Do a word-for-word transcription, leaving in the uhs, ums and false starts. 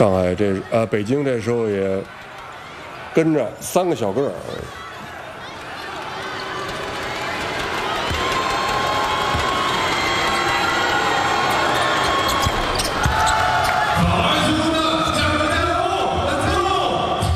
上海这呃北京这时候也跟着三个小个儿。